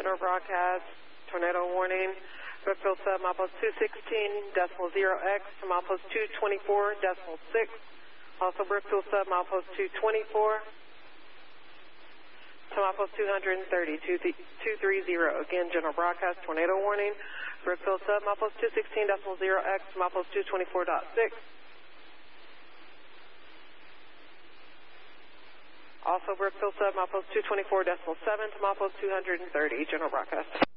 general broadcast, tornado warning. Brookfield sub, milepost 216.0X to milepost 224.6. Also Brookfield sub, milepost 224 to milepost 230. Again, general broadcast, tornado warning. Brookfield sub, milepost 216.0X to milepost 224.6. Also Brookfield sub, milepost 224.7 to milepost 230, general broadcast.